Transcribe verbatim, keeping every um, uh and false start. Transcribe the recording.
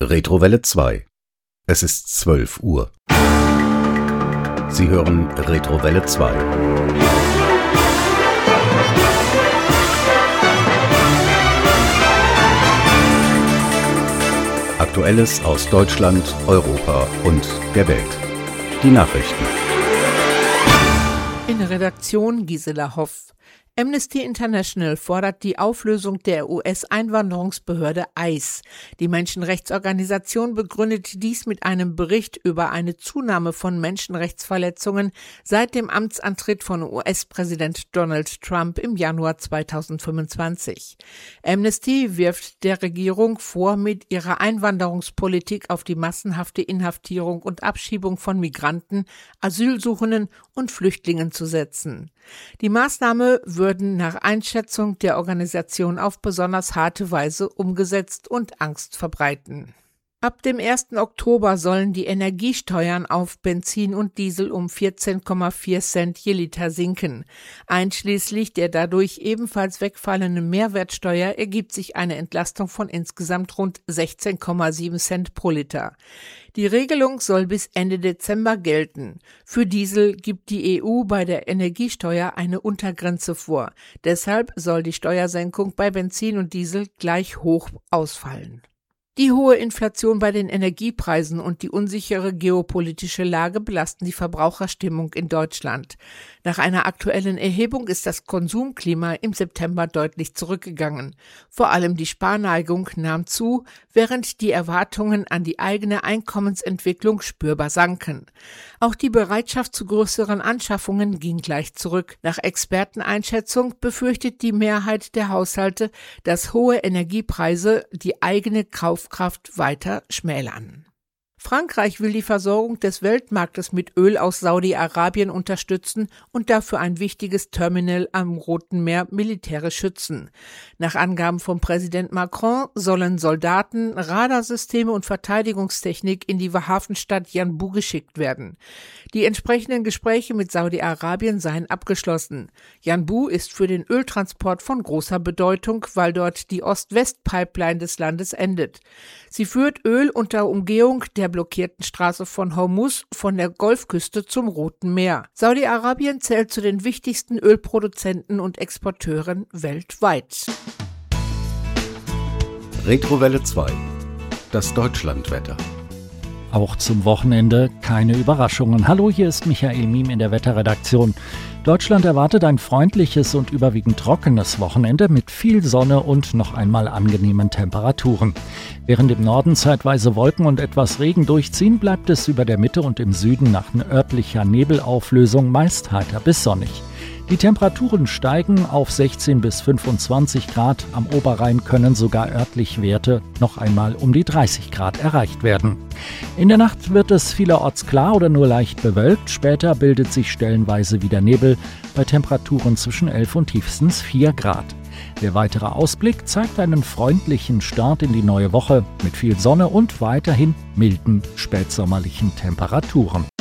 Retrowelle zwei. Es ist zwölf Uhr. Sie hören Retrowelle zwei. Aktuelles aus Deutschland, Europa und der Welt. Die Nachrichten. In der Redaktion Gisela Hoff. Amnesty International fordert die Auflösung der U S-Einwanderungsbehörde I C E. Die Menschenrechtsorganisation begründet dies mit einem Bericht über eine Zunahme von Menschenrechtsverletzungen seit dem Amtsantritt von U S-Präsident Donald Trump im Januar zweitausendfünfundzwanzig. Amnesty wirft der Regierung vor, mit ihrer Einwanderungspolitik auf die massenhafte Inhaftierung und Abschiebung von Migranten, Asylsuchenden und Flüchtlingen zu setzen. Die Maßnahme würden nach Einschätzung der Organisation auf besonders harte Weise umgesetzt und Angst verbreiten. Ab dem ersten Oktober sollen die Energiesteuern auf Benzin und Diesel um vierzehn Komma vier Cent je Liter sinken. Einschließlich der dadurch ebenfalls wegfallenden Mehrwertsteuer ergibt sich eine Entlastung von insgesamt rund sechzehn Komma sieben Cent pro Liter. Die Regelung soll bis Ende Dezember gelten. Für Diesel gibt die E U bei der Energiesteuer eine Untergrenze vor. Deshalb soll die Steuersenkung bei Benzin und Diesel gleich hoch ausfallen. Die hohe Inflation bei den Energiepreisen und die unsichere geopolitische Lage belasten die Verbraucherstimmung in Deutschland. Nach einer aktuellen Erhebung ist das Konsumklima im September deutlich zurückgegangen. Vor allem die Sparneigung nahm zu, während die Erwartungen an die eigene Einkommensentwicklung spürbar sanken. Auch die Bereitschaft zu größeren Anschaffungen ging gleich zurück. Nach Experteneinschätzung befürchtet die Mehrheit der Haushalte, dass hohe Energiepreise die eigene Kaufkraft weiter schmälern. Frankreich will die Versorgung des Weltmarktes mit Öl aus Saudi-Arabien unterstützen und dafür ein wichtiges Terminal am Roten Meer militärisch schützen. Nach Angaben von Präsident Macron sollen Soldaten, Radarsysteme und Verteidigungstechnik in die Hafenstadt Yanbu geschickt werden. Die entsprechenden Gespräche mit Saudi-Arabien seien abgeschlossen. Yanbu ist für den Öltransport von großer Bedeutung, weil dort die Ost-West-Pipeline des Landes endet. Sie führt Öl unter Umgehung der blockierten Straße von Hormuz von der Golfküste zum Roten Meer. Saudi-Arabien zählt zu den wichtigsten Ölproduzenten und Exporteuren weltweit. Retrowelle zwei. Das Deutschlandwetter. Auch zum Wochenende keine Überraschungen. Hallo, hier ist Michael Miem in der Wetterredaktion. Deutschland erwartet ein freundliches und überwiegend trockenes Wochenende mit viel Sonne und noch einmal angenehmen Temperaturen. Während im Norden zeitweise Wolken und etwas Regen durchziehen, bleibt es über der Mitte und im Süden nach örtlicher Nebelauflösung meist heiter bis sonnig. Die Temperaturen steigen auf sechzehn bis fünfundzwanzig Grad. Am Oberrhein können sogar örtlich Werte noch einmal um die dreißig Grad erreicht werden. In der Nacht wird es vielerorts klar oder nur leicht bewölkt. Später bildet sich stellenweise wieder Nebel bei Temperaturen zwischen elf und tiefstens vier Grad. Der weitere Ausblick zeigt einen freundlichen Start in die neue Woche mit viel Sonne und weiterhin milden spätsommerlichen Temperaturen.